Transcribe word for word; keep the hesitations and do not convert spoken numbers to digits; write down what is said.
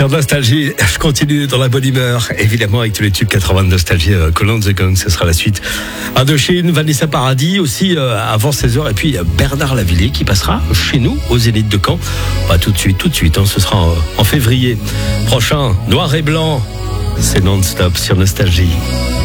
Sur Nostalgie, je continue dans la bonne humeur, évidemment avec tous les tubes quatre-vingts de Nostalgie, euh, Colin the Gang, ce sera la suite. Indochine, Vanessa Paradis aussi euh, avant seize heures, et puis euh, Bernard Lavilliers qui passera chez nous au Zénith de Caen. Pas tout de suite, tout de suite, hein, ce sera en, en février prochain. Noir et blanc, c'est non-stop sur Nostalgie.